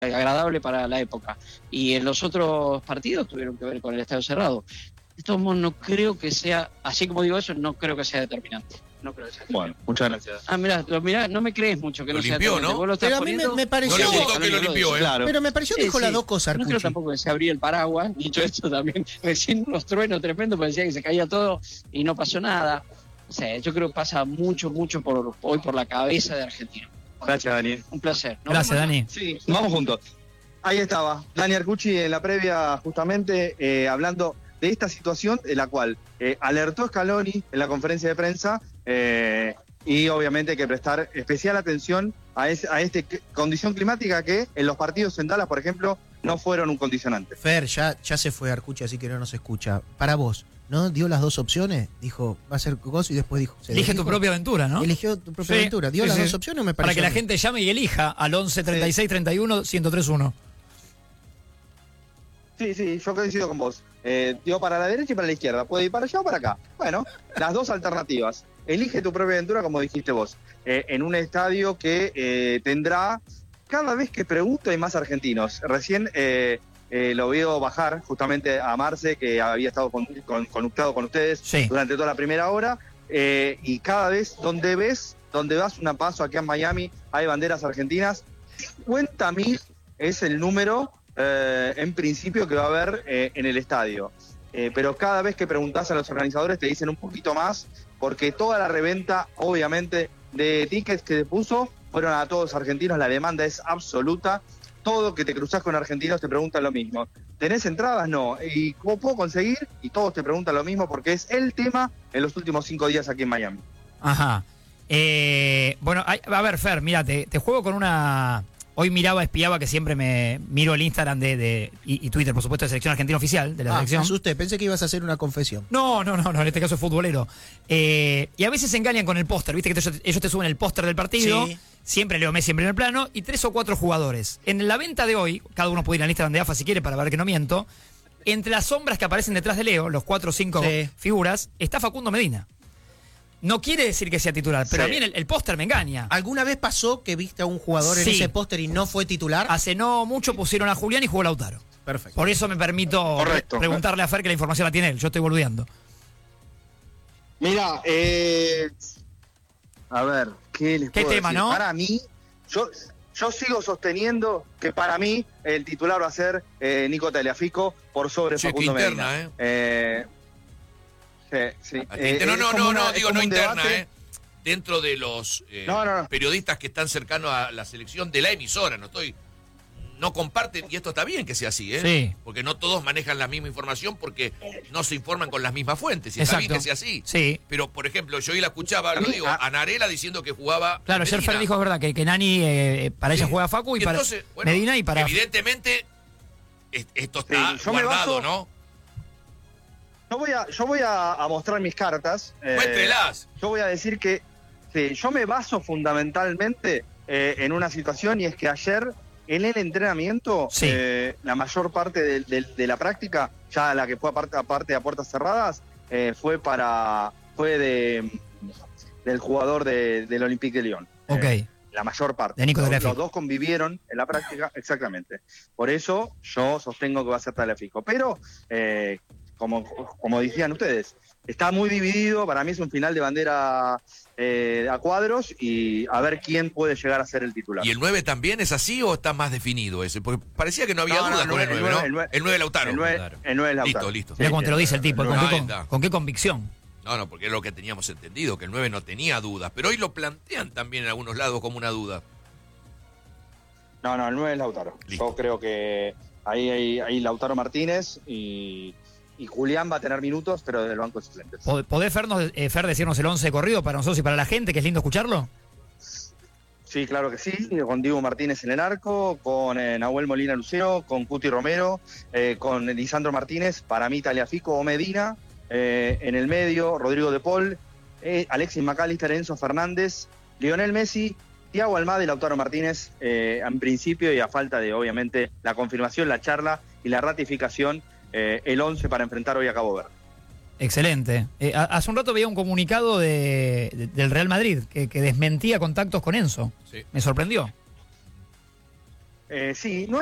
agradable para la época. Y en los otros partidos tuvieron que ver con el estadio cerrado. De todos modos, no creo que sea, así como digo eso, no creo que sea determinante. No creo que sea determinante. Bueno, muchas gracias. Mirá, no me crees mucho que Lo no sea limpió, determinante. ¿no? Vos lo estás Pero a mí poniendo. me pareció... No le gustó que lo limpió, Claro. Pero me pareció que dijo las dos cosas, No creo Arcucci. tampoco que se abría el paraguas, dicho esto también, recién unos truenos tremendos, parecía que se caía todo y no pasó nada. O sea, yo creo que pasa mucho hoy por la cabeza de Argentina. Gracias, Dani. Un placer. ¿No? Gracias, Dani. Sí, vamos juntos. Ahí estaba, Dani Arcucci en la previa, justamente hablando de esta situación en la cual alertó Scaloni en la conferencia de prensa y obviamente hay que prestar especial atención a esta condición climática que en los partidos en Dallas, por ejemplo, no fueron un condicionante. Fer, ya se fue Arcucci, así que no nos escucha. Para vos, ¿no? Dio las dos opciones, dijo, va a ser Cocoso y después dijo... Elige tu propia aventura, ¿no? Eligió tu propia Sí, aventura. ¿Dio sí, las sí. dos opciones o me Para pareció que la a mí? gente llame y elija al 11 36 31 1031. Sí, yo coincido con vos. Dio para la derecha y para la izquierda. Puede ir para allá o para acá. Bueno, las dos alternativas. Elige tu propia aventura, como dijiste vos. En un estadio que tendrá, cada vez que pregunto hay más argentinos. Recién lo veo bajar justamente a Marce, que había estado conectado con ustedes Sí. durante toda la primera hora. Y cada vez donde vas una paso aquí en Miami, hay banderas argentinas. 50.000 es el número en principio que va a haber en el estadio. Pero cada vez que preguntás a los organizadores te dicen un poquito más, porque toda la reventa, obviamente, de tickets que se puso fueron a todos argentinos, la demanda es absoluta. Todo que te cruzás con argentinos te preguntan lo mismo. ¿Tenés entradas? No. ¿Y cómo puedo conseguir? Y todos te preguntan lo mismo porque es el tema en los últimos 5 días aquí en Miami. Ajá. Bueno, a ver, Fer, mira, te juego con una... Hoy espiaba, que siempre me miro el Instagram y Twitter, por supuesto, de Selección Argentina Oficial, de la Me selección. asusté, pensé que ibas a hacer una confesión. No, en este caso es futbolero. Y a veces se engañan con el póster, viste que ellos te suben el póster del partido, Sí. siempre Leo Messi en primer plano, y 3 o 4 jugadores. En la venta de hoy, cada uno puede ir al Instagram de AFA si quiere para ver que no miento, entre las sombras que aparecen detrás de Leo, los 4 o 5 Sí. figuras, está Facundo Medina. No quiere decir que sea titular, pero Sí. a mí el póster me engaña. ¿Alguna vez pasó que viste a un jugador en Sí. ese póster y no fue titular? Hace no mucho pusieron a Julián y jugó Lautaro. Perfecto. Por eso me permito Correcto. preguntarle a Fer, que la información la tiene él. Yo estoy boludeando. Mira, a ver, ¿qué les ¿Qué puedo tema, decir? no? Para mí, yo sigo sosteniendo que para mí el titular va a ser Nico Tagliafico por sobre Che, Facundo qué interna, Medina. Sí. No, digo no interna, debate. Dentro de los No. periodistas que están cercanos a la selección de la emisora, no comparten, y esto está bien que sea así, Sí. porque no todos manejan la misma información porque no se informan con las mismas fuentes, y está bien que sea así. Sí. Pero, por ejemplo, yo hoy la escuchaba, A mí, a Narela diciendo que jugaba Claro, ayer Medina. Fer dijo, es verdad, que Nani para ella juega Facu y Y para entonces, bueno, Medina y para... evidentemente, esto está Sí, yo me guardado, baso- ¿no? Yo voy a mostrar mis cartas. Muéstrelas. Yo voy a decir que yo me baso fundamentalmente en una situación, y es que ayer en el entrenamiento, Sí. la mayor parte de la práctica, ya la que fue aparte a puertas cerradas, fue del jugador del Olympique de Lyon. Ok. La mayor parte. De Nico Tagliafico. Los dos convivieron en la práctica, exactamente. Por eso yo sostengo que va a ser Tagliafico. Pero, como decían ustedes, está muy dividido. Para mí es un final de bandera a cuadros, y a ver quién puede llegar a ser el titular. ¿Y el 9 también es así o está más definido ese? Porque parecía que no había No, dudas con el 9, ¿no? El 9 Lautaro. El 9 Claro. es Lautaro. Listo. Mira cómo te lo dice el tipo, el ¿con nueve. qué, Ahí está. con qué convicción? No, porque es lo que teníamos entendido, que el 9 no tenía dudas. Pero hoy lo plantean también en algunos lados como una duda. No, el 9 es Lautaro. Listo. Yo creo que ahí hay Lautaro Martínez, y Julián va a tener minutos, pero del banco de suplentes. ¿Podés, Fer, decirnos el 11 de corrido para nosotros y para la gente, que es lindo escucharlo? Sí, claro que sí, con Diego Martínez en el arco, con Nahuel Molina Lucero, con Cuti Romero, con Lisandro Martínez, para mí Tagliafico o Medina, en el medio Rodrigo de Paul, Alexis McAllister, Enzo Fernández, Lionel Messi, Thiago Almada y Lautaro Martínez, en principio, y a falta de, obviamente, la confirmación, la charla y la ratificación, el 11 para enfrentar hoy a Cabo Verde. Excelente. Hace un rato veía un comunicado del Real Madrid que desmentía contactos con Enzo. Sí. Me sorprendió. Sí, no